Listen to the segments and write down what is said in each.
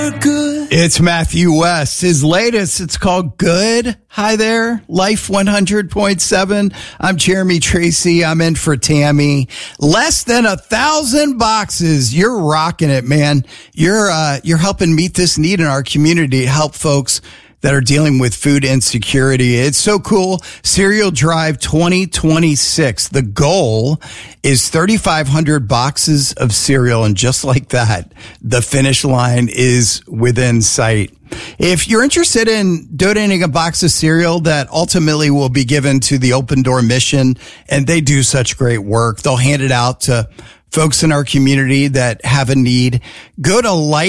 It's Matthew West. His latest, it's called Good. Hi there, Life 100.7. I'm Jeremy Tracy. I'm in for Tammy. Less than 1,000 boxes. You're rocking it, man. You're helping meet this need in our community, help folks that are dealing with food insecurity. It's so cool. Cereal Drive 2026. The goal is 3,500 boxes of cereal. And just like that, the finish line is within sight. If you're interested in donating a box of cereal that ultimately will be given to the Open Door Mission, and they do such great work, they'll hand it out to folks in our community that have a need. Go to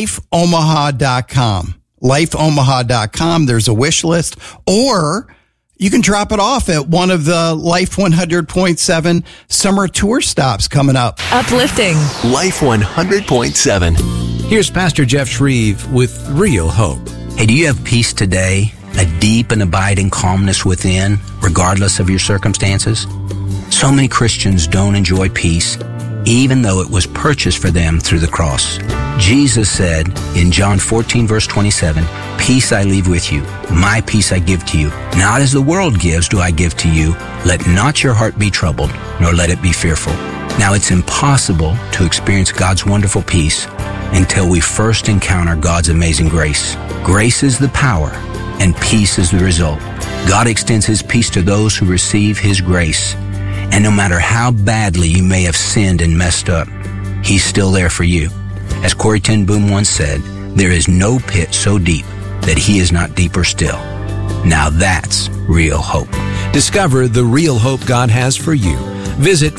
lifeomaha.com. lifeomaha.com. There's a wish list, or you can drop it off at one of the Life 100.7 summer tour stops coming up. Uplifting. Life 100.7. Here's Pastor Jeff Shreve with Real Hope. Hey, do you have peace today? A deep and abiding calmness within, regardless of your circumstances? So many Christians don't enjoy peace, even though it was purchased for them through the cross. Jesus said in John 14, verse 27, "Peace I leave with you, my peace I give to you. Not as the world gives do I give to you. Let not your heart be troubled, nor let it be fearful." Now, it's impossible to experience God's wonderful peace until we first encounter God's amazing grace. Grace is the power, and peace is the result. God extends His peace to those who receive His grace. And no matter how badly you may have sinned and messed up, He's still there for you. As Corrie ten Boom once said, there is no pit so deep that He is not deeper still. Now that's real hope. Discover the real hope God has for you. Visit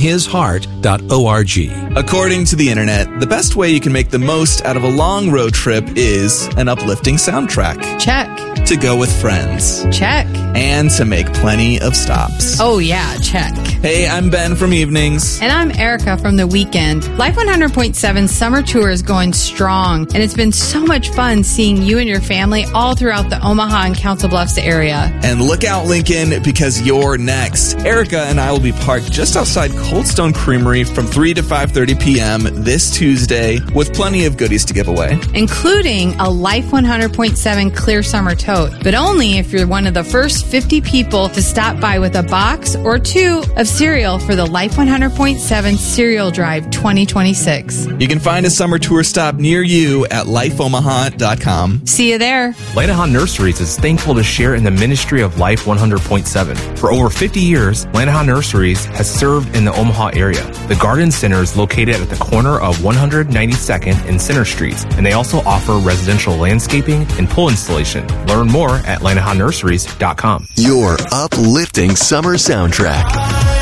FromHisHeart.org. According to the internet, the best way you can make the most out of a long road trip is an uplifting soundtrack. Check. To go with friends. Check. And to make plenty of stops. Oh yeah, check. Hey, I'm Ben from Evenings. And I'm Erica from The Weekend. Life 100.7 Summer Tour is going strong, and it's been so much fun seeing you and your family all throughout the Omaha and Council Bluffs area. And look out, Lincoln, because you're next. Erica and I will be parked just outside Cold Stone Creamery from 3 to 5:30 p.m. this Tuesday with plenty of goodies to give away. Including a Life 100.7 Clear Summer Tote, but only if you're one of the first 50 people to stop by with a box or two of cereal for the Life 100.7 Cereal Drive 2026. You can find a summer tour stop near you at lifeomaha.com. See you there. Lanahan Nurseries is thankful to share in the ministry of Life 100.7. For over 50 years, Lanahan Nurseries has served in the Omaha area. The Garden Center is located at the corner of 192nd and Center Streets, and they also offer residential landscaping and pool installation. Learn more at LanahanNurseries.com. Your uplifting summer soundtrack.